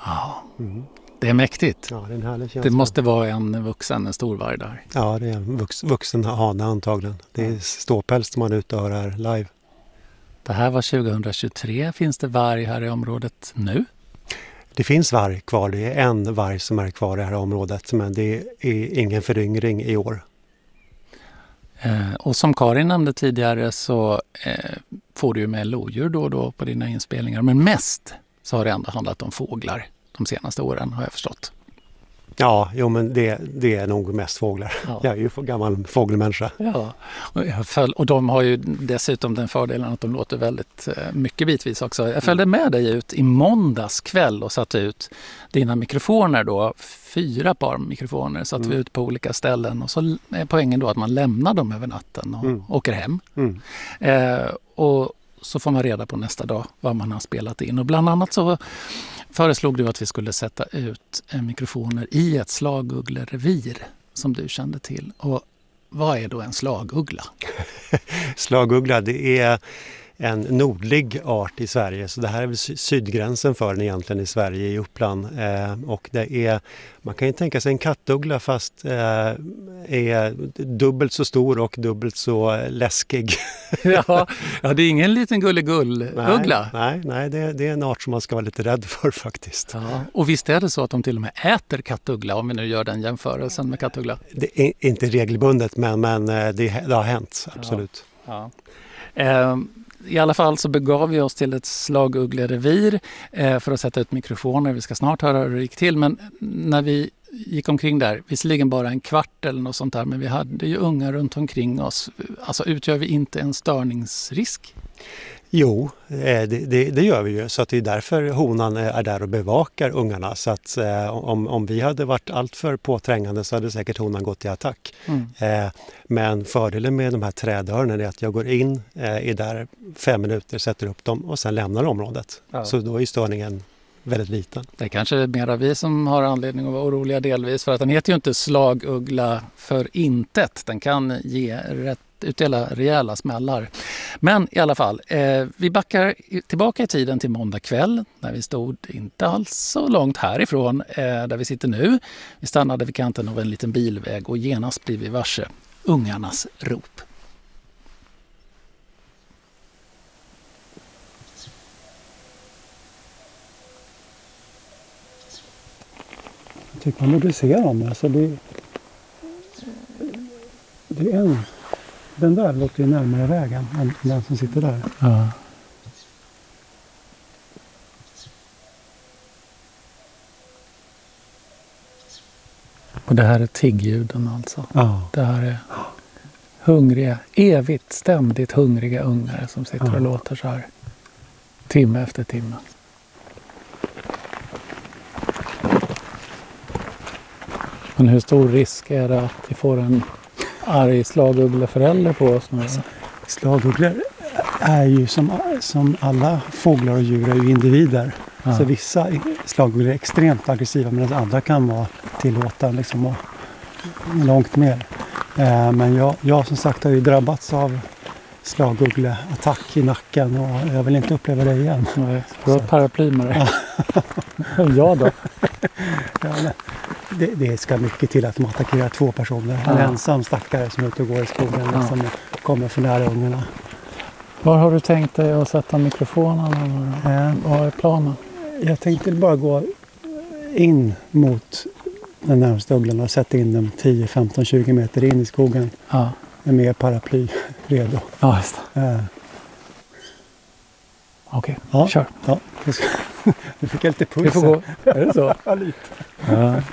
Ja. Det är mäktigt. Ja, det är en härlig känsla. Det måste vara en stor varg där. Ja, det är en vuxen hane antagligen. Det är ståpäls man är ute och hör här live. Det här var 2023. Finns det varg här i området nu? Det finns varg kvar. Det är en varg som är kvar i det här området, men det är ingen föryngring i år. Och som Karin nämnde tidigare så får du ju med lodjur då och då på dina inspelningar. Men mest så har det ändå handlat om fåglar de senaste åren, har jag förstått. Ja, jo, men det är nog mest fåglar. Ja. Jag är ju gammal fågelmänniska. Ja, och de har ju dessutom den fördelen att de låter väldigt mycket bitvis också. Jag följde med dig ut i måndags kväll och satte ut dina mikrofoner då. 4 par mikrofoner satte vi ut på olika ställen. Och så är poängen då att man lämnar dem över natten och åker hem. Och så får man reda på nästa dag vad man har spelat in. Och bland annat så föreslog du att vi skulle sätta ut mikrofoner i ett slagugglerevir som du kände till. Och vad är då en slaguggla? Slaguggla, det är en nordlig art i Sverige, så det här är väl sydgränsen för den egentligen i Sverige, i Uppland. Och det är, man kan ju tänka sig en kattuggla fast är dubbelt så stor och dubbelt så läskig. Ja, det är ingen liten gulligull-uggla. Nej, det är en art som man ska vara lite rädd för faktiskt. Ja, och visst är det så att de till och med äter kattuggla, om vi nu gör den jämförelsen med kattuggla? Det är inte regelbundet, men det har hänt, absolut. Ja. I alla fall så begav vi oss till ett slagugglerevir för att sätta ut mikrofoner. Vi ska snart höra hur det gick till, men när vi gick omkring där, visserligen bara en kvart eller något sånt där, men vi hade ju ungar runt omkring oss. Alltså utgör vi inte en störningsrisk? Jo, det gör vi ju, så att det är därför honan är där och bevakar ungarna. Så att om vi hade varit alltför påträngande så hade säkert honan gått i attack. Men fördelen med de här trädörnen är att jag går in, är där 5 minuter, sätter upp dem och sen lämnar området. Ja. Så då är störningen väldigt liten. Det är kanske mera vi som har anledning att vara oroliga delvis, för att den heter ju inte slaguggla för intet. Den kan utdela rejäla smällar. Men i alla fall, vi backar tillbaka i tiden till måndag kväll när vi stod inte alls så långt härifrån där vi sitter nu. Vi stannade vid kanten av en liten bilväg och genast blev vi varse ungarnas rop. Jag tycker man borde se dem. Alltså det är en... Den där låter ju närmare vägen än den som sitter där. Ja. Och det här är tiggljuden alltså. Ja. Det här är hungriga, evigt, ständigt hungriga ungar som sitter och låter så här timme efter timme. Men hur stor risk är det att vi får en arg slaguggleförälder på oss nu? Slagugglor är ju som alla fåglar och djur är ju individer. Ja. Så vissa slagugglor är extremt aggressiva medan andra kan vara tillåtande liksom, och långt mer. Men jag som sagt har ju drabbats av slaguggleattack i nacken och jag vill inte uppleva det igen. Nej, du har ett paraply med dig. Ja då. Ja, det ska mycket till att de attackerar 2 personer. En ensam stackare som är ute och går i skogen som kommer för nära ungarna. Var har du tänkt dig att sätta mikrofonen? Vad är planen? Jag tänkte bara gå in mot den närmaste ugglan och sätta in dem 10, 15, 20 meter in i skogen. Ja. Med paraply redo. Ja, just det. Okej, kör. Ja. Nu fick jag lite puls. Vi får gå. Är det så? Ja, lite. Ja.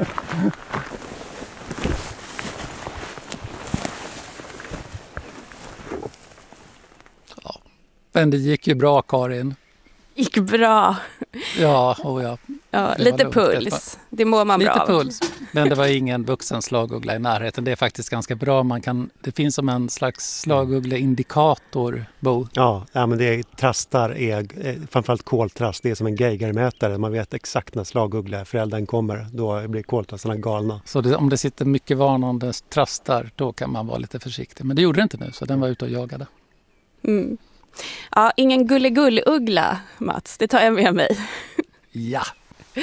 Men det gick ju bra, Karin. Gick bra. Ja, ja, lite puls. Det mår man bra av. Lite puls. Men det var ingen vuxen slaguggla i närheten. Det är faktiskt ganska bra. Det finns som en slags slaguggle-indikator, Bo. Ja, men det är trastar, framförallt koltrast. Det är som en geigermätare. Man vet exakt när slaguggleföräldern kommer. Då blir koltrastarna galna. Så om det sitter mycket varnande trastar, då kan man vara lite försiktig. Men det gjorde det inte nu, så den var ute och jagade. Mm. Ja, ingen gulligull-uggla, Mats. Det tar jag med mig. Ja.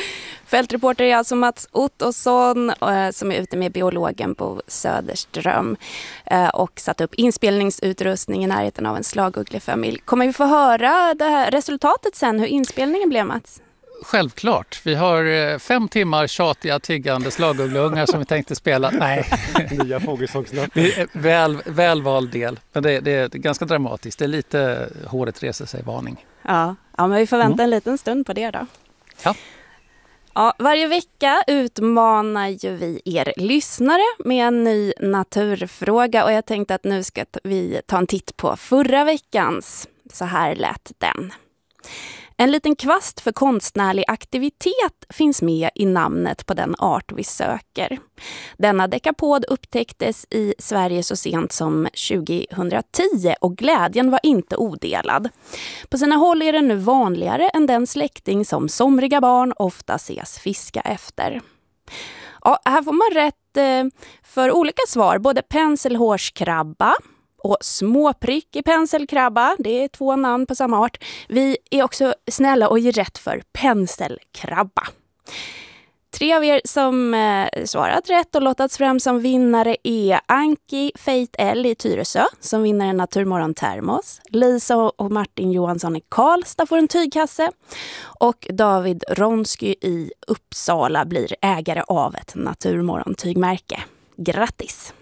Fältreporter är alltså Mats Ottosson som är ute med biologen Bo Söderström och satt upp inspelningsutrustning i närheten av en slagugglefamilj. Kommer vi få höra det här resultatet sen, hur inspelningen blev, Mats? Självklart. Vi har 5 timmar tjatiga, tiggande slaguggleungar som vi tänkte spela. Nej. Nya fågelsångsnötter. Det är väl vald del. Men det är ganska dramatiskt. Det är lite håret reser sig varning. Ja, men vi får vänta en liten stund på det då. Ja. Ja, varje vecka utmanar ju vi er lyssnare med en ny naturfråga och jag tänkte att nu ska vi ta en titt på förra veckans. Så här lät den. En liten kvast för konstnärlig aktivitet finns med i namnet på den art vi söker. Denna dekapod upptäcktes i Sverige så sent som 2010 och glädjen var inte odelad. På sina håll är den nu vanligare än den släkting som somriga barn ofta ses fiska efter. Ja, här får man rätt för olika svar, både penselhårskrabba och småprickig penselkrabba, det är 2 namn på samma art. Vi är också snälla och ger rätt för penselkrabba. 3 av er som svarat rätt och lottats fram som vinnare är Anki Fate L i Tyresö som vinner en Naturmorgon termos. Lisa och Martin Johansson i Karlstad får en tygkasse. Och David Ronsky i Uppsala blir ägare av ett Naturmorgon tygmärke. Grattis!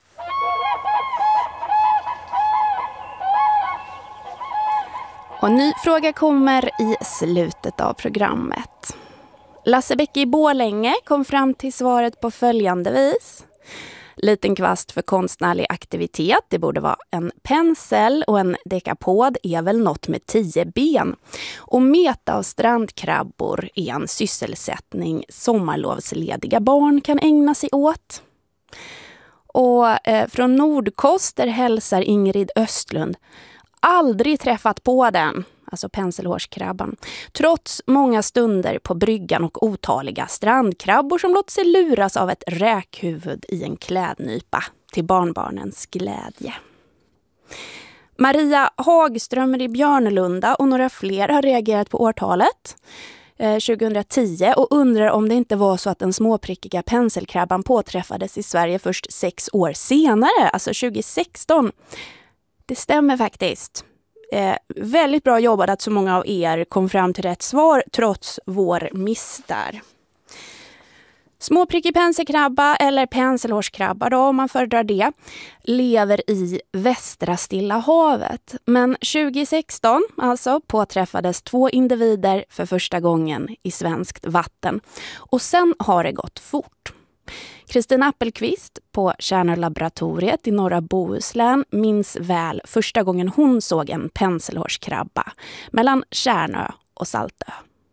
Och en ny fråga kommer i slutet av programmet. Lasse Bäcke i Borlänge kom fram till svaret på följande vis. Liten kvast för konstnärlig aktivitet, det borde vara en pensel och en dekapod är väl något med 10 ben. Och meta av strandkrabbor är en sysselsättning sommarlovslediga barn kan ägna sig åt. Och från Nordkoster hälsar Ingrid Östlund. Aldrig träffat på den, alltså penselhårskrabban, trots många stunder på bryggan och otaliga strandkrabbor som låter sig luras av ett räkhuvud i en klädnypa till barnbarnens glädje. Maria Hagström i Björnlunda och några fler har reagerat på årtalet 2010 och undrar om det inte var så att den småprickiga penselkrabban påträffades i Sverige först 6 år senare, alltså 2016. Det stämmer faktiskt. Väldigt bra jobbat att så många av er kom fram till rätt svar trots vår miss där. Småprickig penselkrabba eller penselhårskrabba då, om man föredrar det, lever i västra Stilla havet. Men 2016 alltså påträffades 2 individer för första gången i svenskt vatten. Och sen har det gått fort. Kristina Appelqvist på Tjärnölaboratoriet i norra Bohuslän minns väl första gången hon såg en penselhårskrabba mellan Tjärnö och Saltö.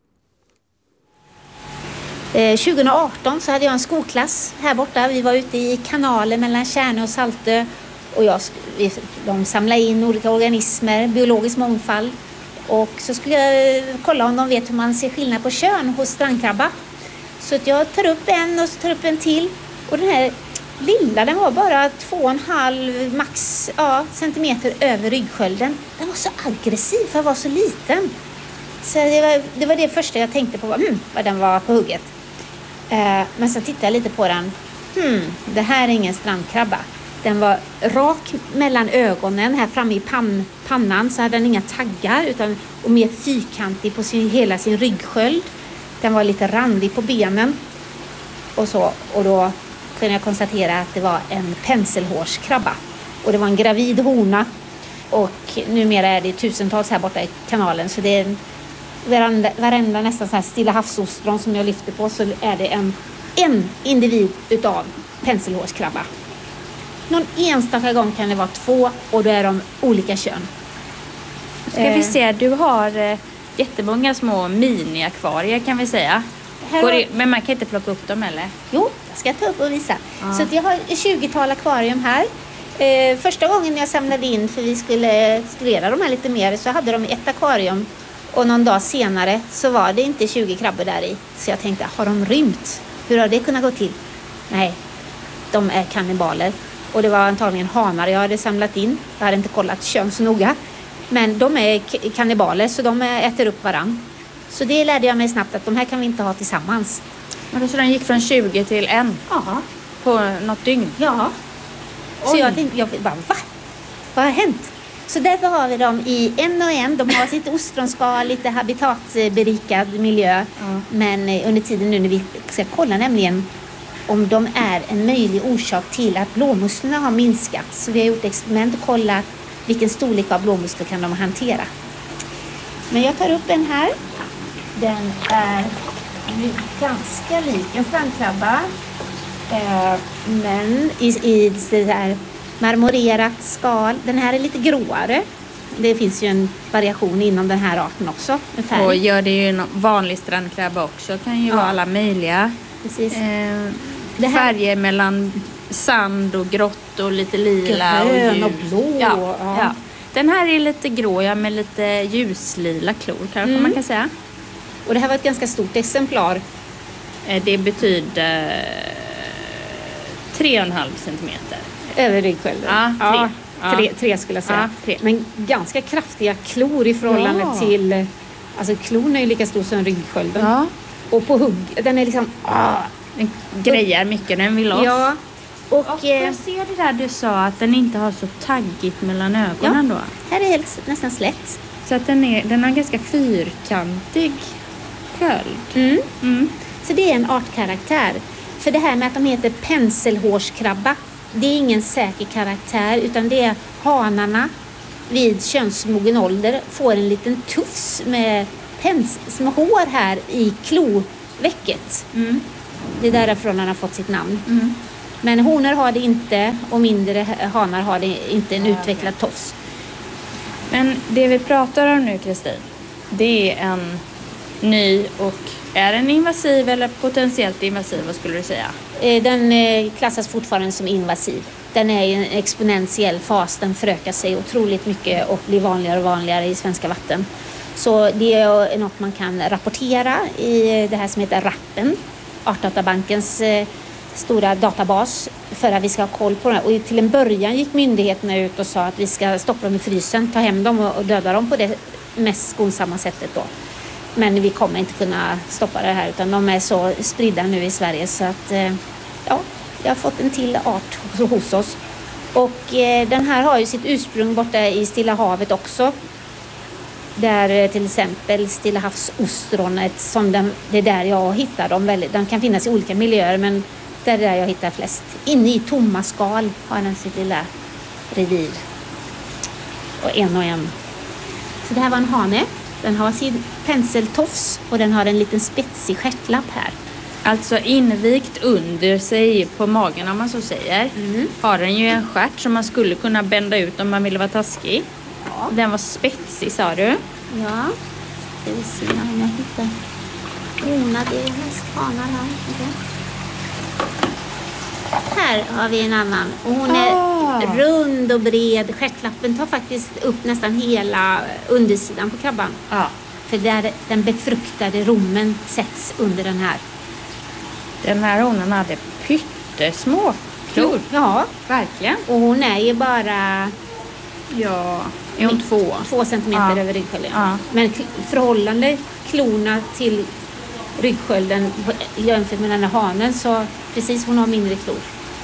2018 så hade jag en skolklass här borta. Vi var ute i kanalen mellan Tjärnö och Saltö och de samlade in olika organismer, biologisk mångfald. Och så skulle jag kolla om de vet hur man ser skillnad på kön hos strandkrabba. Så att jag tar upp en och så tar upp en till. Och den här lilla, den var bara 2,5 max centimeter över ryggskölden. Den var så aggressiv för att vara så liten. Så det var det första jag tänkte på, vad den var på hugget. Men så tittade jag lite på den. Det här är ingen strandkrabba. Den var rak mellan ögonen, här framme i pannan så hade den inga taggar och mer fyrkantig på hela sin ryggsköld. Den var lite randig på benen och så. Och då kunde jag konstatera att det var en penselhårskrabba. Och det var en gravid hona. Och numera är det tusentals här borta i kanalen. Så det är varenda nästan så här Stilla havsostron som jag lyfter på så är det en individ utav penselhårskrabba. Någon enstaka gång kan det vara 2 och då är de olika kön. Ska vi se, du har jättemånga små mini-akvarier kan vi säga. Men man kan inte plocka upp dem eller? Jo, jag ska ta upp och visa. Så att jag har 20-tal akvarium här. Första gången jag samlade in för vi skulle studera de här lite mer så hade de ett akvarium. Och någon dag senare så var det inte 20 krabbor där i. Så jag tänkte, har de rymt? Hur har det kunnat gå till? Nej, de är kannibaler. Och det var antagligen hanar jag hade samlat in. Jag hade inte kollat kön så noga. Men de är kannibaler så de äter upp varann. Så det lärde jag mig snabbt att de här kan vi inte ha tillsammans. Men så den gick från 20 till 1 Ja. på något dygn? Ja. Så jag tänkte, va? Vad har hänt? Så därför har vi dem i en och en. De har sitt ostronskal, lite habitatberikad miljö. Men under tiden nu när vi ska kolla nämligen om de är en möjlig orsak till att blåmusklerna har minskat. Så vi har gjort experiment och kollat vilken storlek av blåmuskler kan de hantera. Men jag tar upp en här. Den är ganska lik en strandkrabba. Men i det här marmorerat skal. Den här är lite gråare. Det finns ju en variation inom den här arten också. Och gör det ju en vanlig strandkrabba också. Kan ju vara alla möjliga. Precis. Färger mellan sand och grått och lite lila grön och blå. Ja. Den här är lite grå med lite ljuslila klor kanske man kan säga. Och det här var ett ganska stort exemplar. Det betyder 3,5 centimeter. Över ryggskölden. Ja, 3. 3 skulle jag säga. Ja, 3. Men ganska kraftiga klor i förhållande till... Alltså klon är ju lika stor som ryggskölden. Ja. Och på hugg, den är liksom... Den grejar mycket, den vill loss. Ja. Och jag ser det där du sa att den inte har så taggigt mellan ögonen då. Här är helt nästan slätt. Så att den har en ganska fyrkantig sköld. Så det är en artkaraktär. För det här med att de heter penselhårskrabba, det är ingen säker karaktär, utan det är hanarna vid könsmogen ålder får en liten tufs med små hår här i klovecket. Det är därför han har fått sitt namn. Men honor har det inte och mindre hanar har det inte en utvecklad tofs. Men det vi pratar om nu, Kristin, det är en ny och är den invasiv eller potentiellt invasiv, vad skulle du säga? Den klassas fortfarande som invasiv. Den är i en exponentiell fas, den förökar sig otroligt mycket och blir vanligare och vanligare i svenska vatten. Så det är något man kan rapportera i det här som heter RAPen, Artdatabankens stora databas, för att vi ska ha koll på det här. Och till en början gick myndigheterna ut och sa att vi ska stoppa dem i frysen, ta hem dem och döda dem på det mest skonsamma sättet då. Men vi kommer inte kunna stoppa det här, utan de är så spridda nu i Sverige så att vi har fått en till art hos oss. Och den här har ju sitt ursprung borta i Stilla havet också. Där till exempel Stilla havsostronet, det är där jag hittar dem väldigt. De kan finnas i olika miljöer, men det är där jag hittar flest. Inne i tomma skal har den sitt lilla revir. Och en. Så det här var en hane. Den har sin penseltofs och den har en liten spetsig stjärtlapp här. Alltså invikt under sig på magen, om man så säger, har den ju en stjärt som man skulle kunna bända ut om man ville vara taskig. Ja. Den var spetsig, sa du? Ja, det vill se om jag hittar honade hästhanar här. Okay. Här har vi en annan. Och hon är rund och bred. Stjärtlappen tar faktiskt upp nästan hela undersidan på krabban. Ja. För där den befruktade rommen sätts under den här. Den här honan hade pyttesmå klor. Ja, verkligen. Och hon är ju bara... Ja, är hon 2 centimeter över ryggskölden. Ja. Men förhållande klorna till ryggskölden jämfört med den här hanen, så precis, hon har mindre klor.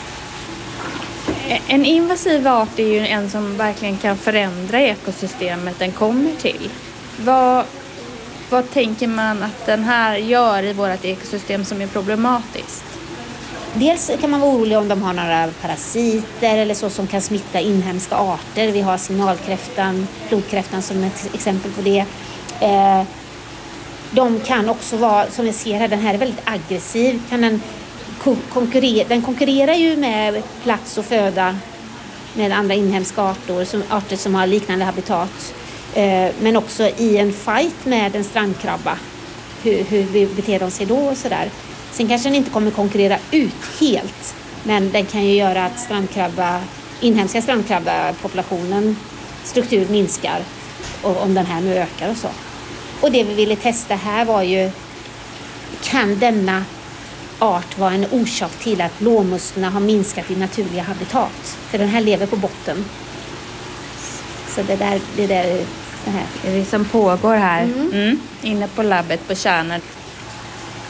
En invasiv art är ju en som verkligen kan förändra ekosystemet den kommer till. Vad tänker man att den här gör i vårt ekosystem som är problematiskt? Dels kan man vara orolig om de har några parasiter eller så som kan smitta inhemska arter. Vi har signalkräftan, flodkräftan som ett exempel på det. De kan också vara, som jag ser här, den här är väldigt aggressiv. Den konkurrerar ju med plats och föda med andra inhemska arter som har liknande habitat. Men också i en fight med en strandkrabba. Hur beter de sig då och sådär. Sen kanske den inte kommer konkurrera ut helt, men den kan ju göra att inhemska strandkrabbapopulationen struktur minskar om den här nu ökar och så. Och det vi ville testa här var ju, kan denna art vara en orsak till att blåmusklerna har minskat i naturliga habitat? För den här lever på botten. Så det där det här. Det är det som pågår här inne på labbet på Tjärnö.